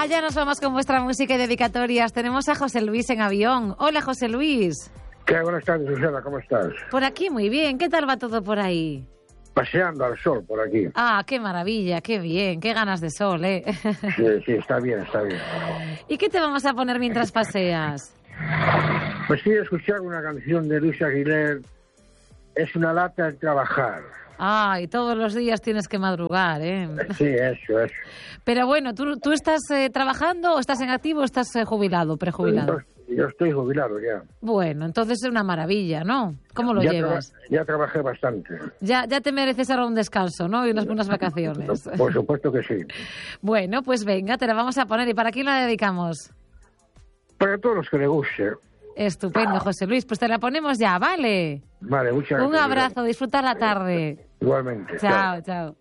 ya nos vamos con vuestra música y dedicatorias. Tenemos a José Luis en avión. Hola, José Luis. ¿Qué? Buenas tardes, Susana, ¿cómo estás? Por aquí muy bien. ¿Qué tal va todo por ahí? Paseando al sol por aquí. Ah, qué maravilla, qué bien, qué ganas de sol, ¿eh? Sí, está bien, está bien. ¿Y qué te vamos a poner mientras paseas? Pues sí, escuchar una canción de Luis Aguilé, Es una lata el trabajar. Ah, y todos los días tienes que madrugar, ¿eh? Sí, eso. Pero bueno, ¿tú estás trabajando o estás en activo o estás jubilado, prejubilado? Yo estoy jubilado ya. Bueno, entonces es una maravilla, ¿no? ¿Cómo lo llevas? Ya trabajé bastante. Ya te mereces ahora un descanso, ¿no? Y unas buenas vacaciones. Por supuesto que sí. Bueno, pues venga, te la vamos a poner. ¿Y para quién la dedicamos? Para todos los que le guste. Estupendo, José Luis. Pues te la ponemos ya, ¿vale? Vale, muchas gracias. Un abrazo, disfruta la tarde. Igualmente. Chao, chao.